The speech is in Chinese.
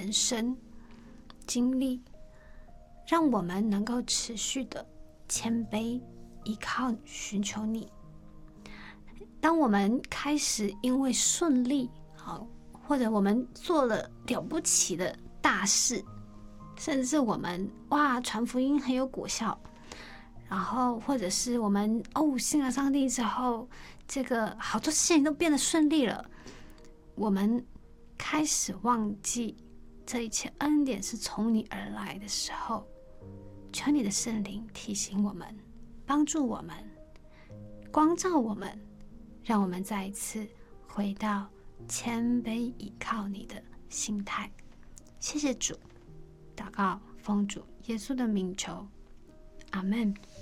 人生经历，让我们能够持续的谦卑依靠寻求你。当我们开始因为顺利或者我们做了了不起的大事，甚至是我们传福音很有果效，然后或者是我们信了上帝之后，这个好多事情都变得顺利了，我们开始忘记这一切恩典是从你而来的时候，求你的圣灵提醒我们，帮助我们，光照我们，让我们再一次回到谦卑依靠你的心态。谢谢主，祷告奉主耶稣的名求，阿们。